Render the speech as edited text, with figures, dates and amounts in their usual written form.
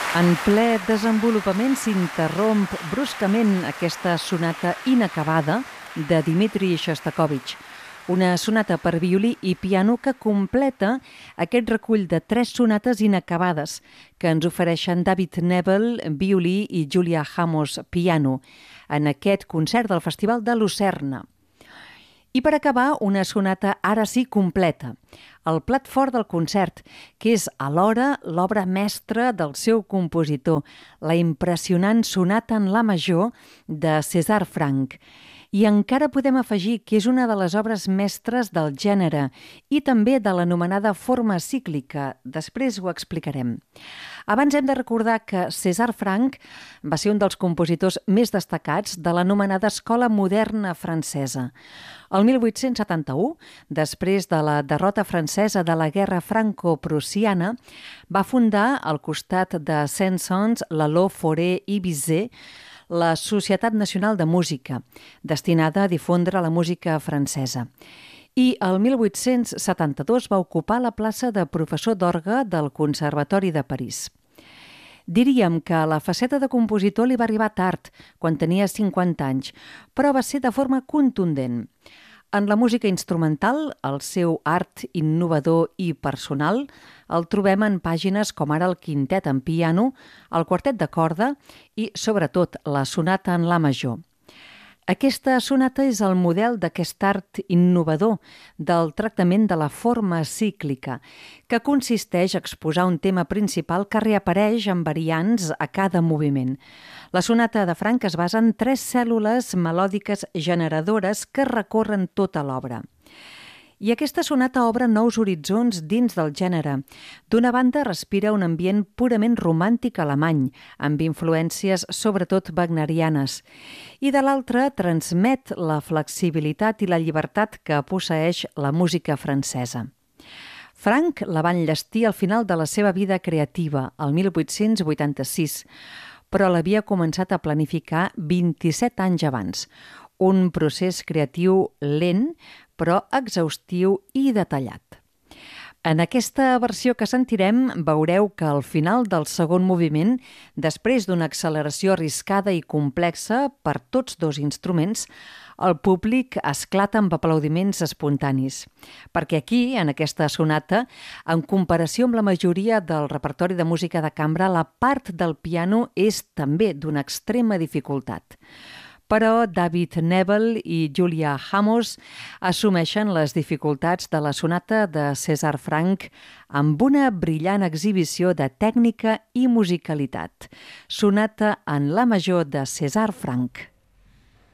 En ple desenvolupament s'interromp bruscament aquesta sonata inacabada de Dmitri Shostakovich, una sonata per violí i piano que completa aquest recull de 3 sonates inacabades que ens ofereixen David Nebel, violí, i Julia Hamos, piano, en aquest concert del Festival de Lucerna. I per acabar, una sonata ara sí completa, el plat fort del concert, que és alhora l'obra mestra del seu compositor, la impressionant sonata en la major de César Franck. I encara podem afegir que és una de les obres mestres del gènere i també de l'anomenada forma cíclica. Després ho explicarem. Abans hem de recordar que César Franck va ser un dels compositors més destacats de l'anomenada escola moderna francesa. El 1871, després de la derrota francesa de la guerra franco-prussiana, va fundar al costat de Saint-Saëns, Lalo, Fauré i Bizet la Societat Nacional de Música, destinada a difondre la música francesa. I el 1872 va ocupar la plaça de professor d'orgue del Conservatori de París. Diríem que la faceta de compositor li va arribar tard, quan tenia 50 anys, però va ser de forma contundent. En la música instrumental, el seu art innovador i personal el trobem en pàgines com ara el quintet en piano, el quartet de corda i, sobretot, la sonata en la major. Aquesta sonata és el model d'aquest art innovador del tractament de la forma cíclica, que consisteix a exposar un tema principal que reapareix en variants a cada moviment. La sonata de Franck es basa en 3 cèl·lules melòdiques generadores que recorren tota l'obra. I aquesta sonata obre nous horitzons dins del gènere. D'una banda, respira un ambient purament romàntic alemany, amb influències sobretot wagnerianes, i de l'altra transmet la flexibilitat i la llibertat que posseeix la música francesa. Franck la va enllestir al final de la seva vida creativa, el 1886, però l'havia començat a planificar 27 anys abans. Un procés creatiu lent, però exhaustiu i detallat. En aquesta versió que sentirem, veureu que al final del segon moviment, després d'una acceleració arriscada i complexa per tots 2 instruments, el públic esclata amb aplaudiments espontanis. Perquè aquí, en aquesta sonata, en comparació amb la majoria del repertori de música de cambra, la part del piano és també d'una extrema dificultat. Però David Nebel i Julia Hamos assumeixen les dificultats de la sonata de César Franck amb una brillant exhibició de tècnica i musicalitat. Sonata en la major de César Franck.